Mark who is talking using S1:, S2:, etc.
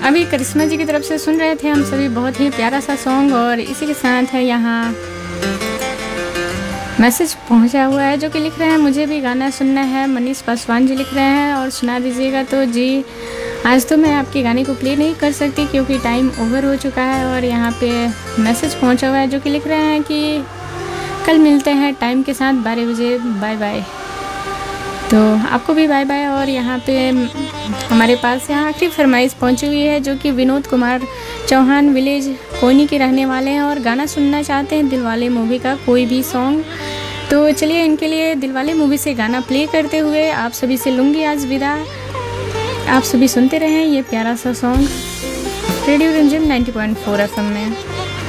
S1: अभी करिश्मा जी की तरफ से सुन रहे थे हम सभी बहुत ही प्यारा सा सॉन्ग। और इसी के साथ है यहाँ मैसेज पहुंचा हुआ है जो कि लिख रहे हैं मुझे भी गाना सुनना है। मनीष पासवान जी लिख रहे हैं और सुना दीजिएगा। तो जी आज तो मैं आपके गाने को प्ले नहीं कर सकती क्योंकि टाइम ओवर हो चुका है। और यहाँ पे मैसेज पहुंचा हुआ है जो कि लिख रहे हैं कि कल मिलते हैं टाइम के साथ 12 बजे, बाय बाय। तो आपको भी बाय बाय। और यहाँ पे हमारे पास यहाँ आखिरी फरमाइश पहुँची हुई है जो कि विनोद कुमार चौहान विलेज कोनी के रहने वाले हैं और गाना सुनना चाहते हैं दिलवाले मूवी का कोई भी सॉन्ग। तो चलिए इनके लिए दिलवाले मूवी से गाना प्ले करते हुए आप सभी से लूँगी आज विदा। आप सभी सुनते रहें ये प्यारा सा सॉन्ग रेडियो रंजन 90.4 FM में।